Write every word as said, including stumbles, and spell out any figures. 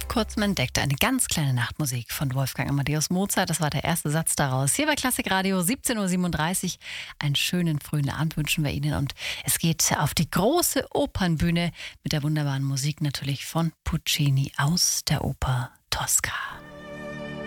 Kurzem entdeckt. Eine ganz kleine Nachtmusik von Wolfgang Amadeus Mozart. Das war der erste Satz daraus. Hier bei Klassikradio, siebzehn Uhr siebenunddreißig. Einen schönen frühen Abend wünschen wir Ihnen. Und es geht auf die große Opernbühne mit der wunderbaren Musik natürlich von Puccini aus der Oper Tosca.